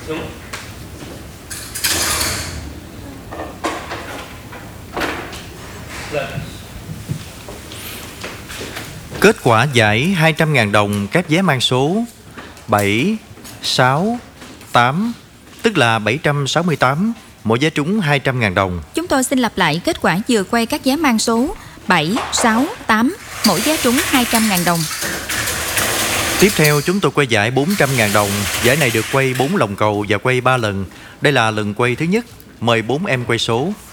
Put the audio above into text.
Kết quả giải 200.000 đồng các vé mang số 7, 6, 8, tức là 768, mỗi vé trúng 200.000 đồng. Chúng tôi xin lặp lại kết quả vừa quay các vé mang số 7, 6, 8, mỗi vé trúng 200.000 đồng. Tiếp theo chúng tôi quay giải 400.000 đồng. Giải này được quay 4 lồng cầu và quay 3 lần. Đây là lần quay thứ nhất. Mời 4 em quay số.